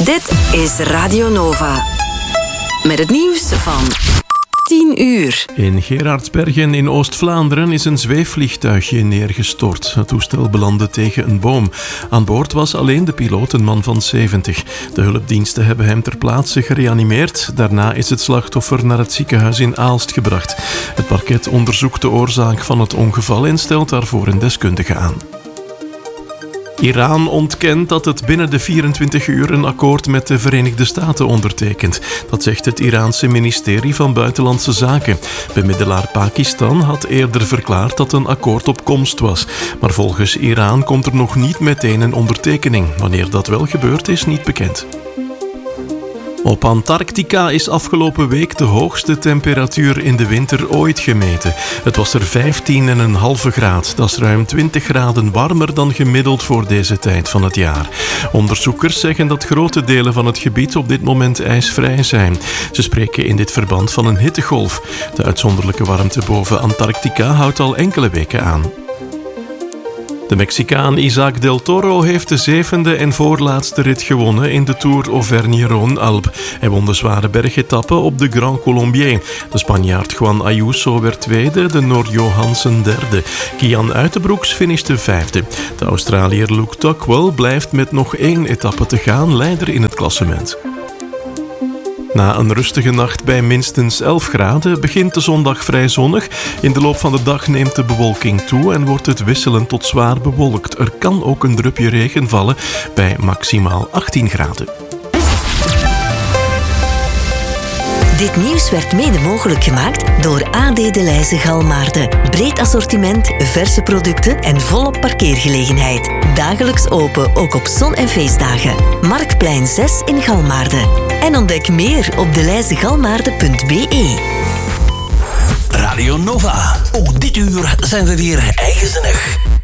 Dit is Radio Nova. Met het nieuws van 10 uur. In Gerardsbergen in Oost-Vlaanderen is een zweefvliegtuigje neergestort. Het toestel belandde tegen een boom. Aan boord was alleen de piloot, een man van 70. De hulpdiensten hebben hem ter plaatse gereanimeerd. Daarna is het slachtoffer naar het ziekenhuis in Aalst gebracht. Het parket onderzoekt de oorzaak van het ongeval en stelt daarvoor een deskundige aan. Iran ontkent dat het binnen de 24 uur een akkoord met de Verenigde Staten ondertekent. Dat zegt het Iraanse ministerie van Buitenlandse Zaken. Bemiddelaar Pakistan had eerder verklaard dat een akkoord op komst was. Maar volgens Iran komt er nog niet meteen een ondertekening. Wanneer dat wel gebeurt is niet bekend. Op Antarctica is afgelopen week de hoogste temperatuur in de winter ooit gemeten. Het was er 15,5 graden. Dat is ruim 20 graden warmer dan gemiddeld voor deze tijd van het jaar. Onderzoekers zeggen dat grote delen van het gebied op dit moment ijsvrij zijn. Ze spreken in dit verband van een hittegolf. De uitzonderlijke warmte boven Antarctica houdt al enkele weken aan. De Mexicaan Isaac del Toro heeft de 7e en voorlaatste rit gewonnen in de Tour Auvergne-Rhône-Alpes. Hij won de zware bergetappe op de Grand Colombier. De Spanjaard Juan Ayuso werd tweede, de Noor Johansen derde. Kian Uitenbroeks finishte vijfde. De Australiër Luke Tuckwell blijft met nog 1 etappe te gaan leider in het klassement. Na een rustige nacht bij minstens 11 graden begint de zondag vrij zonnig. In de loop van de dag neemt de bewolking toe en wordt het wisselend tot zwaar bewolkt. Er kan ook een drupje regen vallen bij maximaal 18 graden. Dit nieuws werd mede mogelijk gemaakt door AD De Leyse Galmaarden. Breed assortiment, verse producten en volop parkeergelegenheid. Dagelijks open, ook op zon- en feestdagen. Marktplein 6 in Galmaarden. En ontdek meer op deleyzegalmaarden.be. Radio Nova. Ook dit uur zijn we weer eigenzinnig.